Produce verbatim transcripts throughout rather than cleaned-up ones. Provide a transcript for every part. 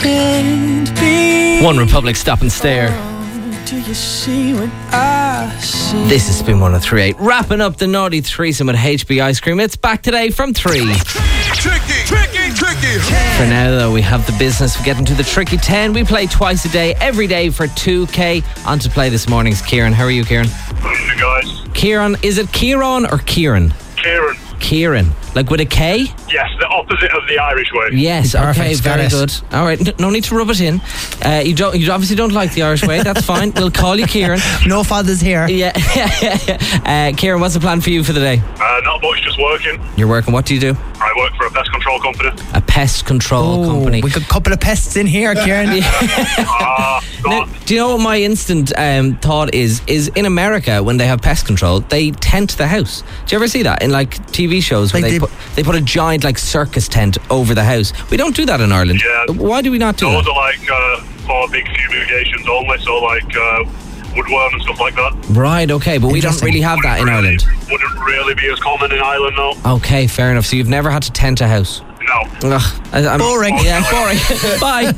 can't be. One Republic, Stop and Stare. Do you see what I see? This is Spin one oh three point eight. Wrapping up the naughty threesome with H B Ice Cream. It's back today from three. Tricky, tricky, tricky. For now, though, we have the business of getting to the tricky ten. We play twice a day, every day for two K. On to play this morning's Kieran. How are you, Kieran? Hey guys. Kieran, is it Kieran or Kieran? Kieran. Kieran. Like with a K? Yes, the opposite of the Irish way. Yes, Perfect, okay, got very it. good. All right, n- no need to rub it in. Uh, you don't. You obviously don't like the Irish way. That's fine. We'll call you Kieran. No fathers here. Yeah. uh, Kieran, what's the plan for you for the day? Uh, not much, just working. You're working. What do you do? I work for a pest control company. A pest control Oh, company. we got a couple of pests in here, Kieran. Ah, Now, God. do you know what my instant um, thought is? Is in America when they have pest control, they tent the house. Do you ever see that in like T V shows where Like they they- put they put a giant like circus tent over the house? We don't do that in Ireland. Yeah. Why do we not do Those that? are like uh, for big fumigations only, so like uh, woodworm and stuff like that. Right. Okay, but we don't Interesting. really have that in Really- Ireland. Wouldn't really be as common in Ireland, no. Okay, fair enough. So you've never had to tent a house. No. Ugh, I, I'm, Boring. Yeah, boring. Bye.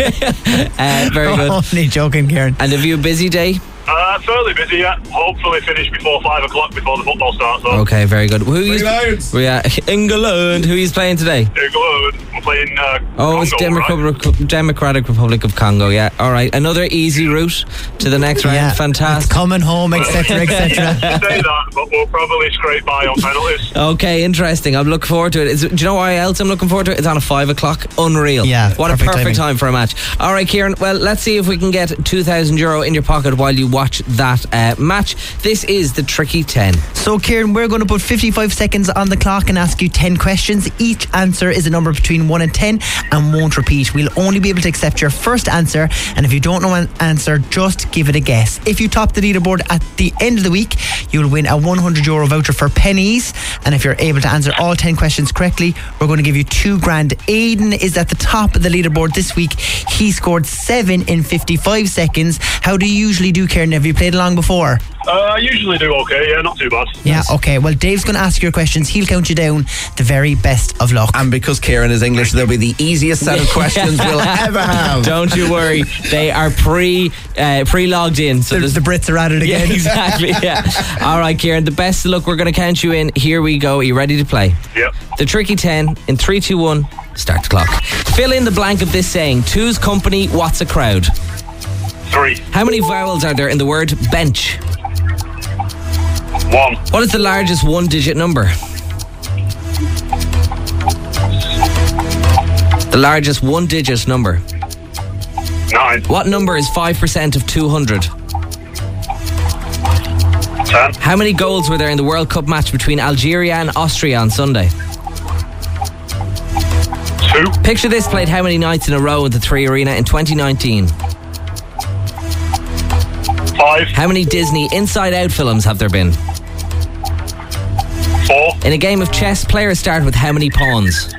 uh, very good. Only joking, Kieran. And have you a busy day? Uh, fairly busy, yeah. Hopefully finish before five o'clock before the football starts. So. Okay, very good. Who you? Lions. Yeah, England. Who are you playing today? Here goes. We're playing uh, Oh, it's Congo, right? Democratic, Democratic Republic of Congo. Yeah. All right. Another easy route to the next round. Yeah, it's Fantastic. coming home, et cetera, et cetera. You say that, but we'll probably scrape by on penalties. Okay, interesting. I'm looking forward to it. Is, do you know why else I'm looking forward to it? It's on a five o'clock. Unreal. Yeah, What a perfect perfect timing. time for a match. All right, Kieran. Well, let's see if we can get two thousand euro in your pocket while you watch that uh, match. This is the Tricky ten. So, Kieran, we're going to put fifty-five seconds on the clock and ask you ten questions. Each answer is a number between one and ten and won't repeat. We'll only be able to accept your first answer, and if you don't know an answer, just give it a guess. If you top the leaderboard at the end of the week, you'll win a one hundred euro voucher for pennies, and if you're able to answer all ten questions correctly, we're going to give you two grand. Aidan is at the top of the leaderboard this week. He scored seven in fifty-five seconds. How do you usually do, Kieran? Have you played along before? Uh, I usually do okay, yeah, not too bad. Yeah, okay. Well, Dave's going to ask your questions. He'll count you down. The very best of luck. And because Kieran is English, there'll be the easiest set of questions we'll ever have. Don't you worry. They are pre uh, pre logged in. So The, there's the Brits are at it yeah, again. exactly. Yeah. All right, Kieran. The best of luck. We're going to count you in. Here we go. Are you ready to play? Yep. The Tricky ten in three, two, one. Start the clock. Fill in the blank of this saying. Two's company. What's a crowd? Three. How many vowels are there in the word bench? One. What is the largest one-digit number? The largest one-digit number. Nine. What number is five percent of two hundred? Ten. How many goals were there in the World Cup match between Algeria and Austria on Sunday? Two. Picture This played how many nights in a row at the Three Arena in twenty nineteen? Five. How many Disney Inside Out films have there been? Four. In a game of chess, players start with how many pawns?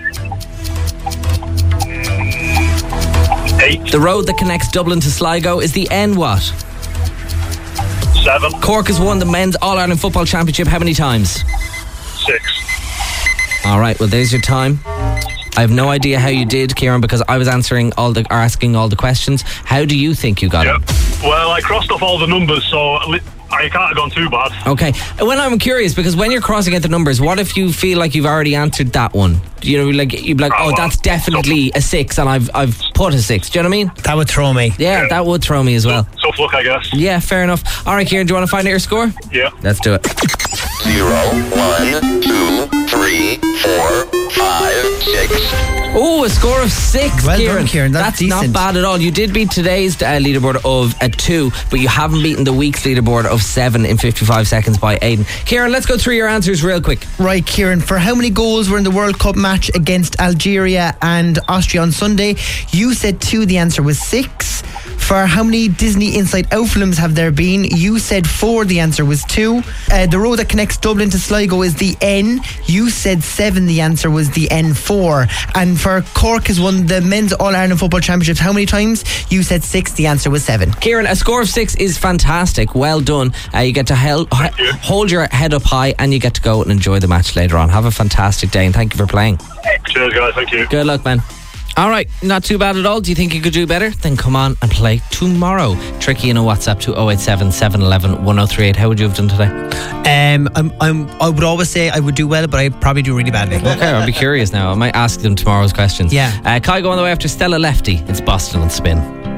Eight. The road that connects Dublin to Sligo is the N what? Seven. Cork has won the Men's All-Ireland Football Championship how many times? Six. All right, well, there's your time. I have no idea how you did, Kieran, because I was answering all the or asking all the questions. How do you think you got Yep. it? Well, I crossed off all the numbers, so li- I can't have gone too bad. Okay. When I'm curious, because when you're crossing out the numbers, what if you feel like you've already answered that one? You know, like you'd be like, Oh, oh, well, that's definitely a six, and I've I've put a six. Do you know what I mean? That would throw me. Yeah, Yeah. that would throw me as well. Tough luck, I guess. Yeah, fair enough. All right, Kieran, do you want to find out your score? Yeah. Let's do it. Zero, one, two, three, four, five, six. Oh, a score of six, Well done, Kieran. Kieran. That's not decent. bad at all. You did beat today's uh, leaderboard of a two, but you haven't beaten the week's leaderboard of seven in fifty-five seconds by Aidan. Kieran, let's go through your answers real quick. Right, Kieran, for how many goals were in the World Cup match against Algeria and Austria on Sunday? You said two, the answer was six. For how many Disney Inside Out films have there been? You said four, the answer was two. Uh, the road that connects Dublin to Sligo is the N. You said seven, the answer was the N four. And for Cork has won the Men's All-Ireland Football Championships how many times? You said six, the answer was seven. Kieran, a score of six is fantastic. Well done. Uh, you get to hel- you. hold your head up high and you get to go and enjoy the match later on. Have a fantastic day and thank you for playing. Cheers, guys. Thank you. Good luck, man. All right, not too bad at all. Do you think you could do better? Then come on and play tomorrow. Tricky in a WhatsApp to oh eight seven, seven one one, one oh three eight. How would you have done today? Um, I'm, I'm, I would always say I would do well, but I probably do really badly. Okay, I'll be curious now. I might ask them tomorrow's questions. Yeah. Uh, Kygo on the way after Stella Lefty. It's Boston and Spin.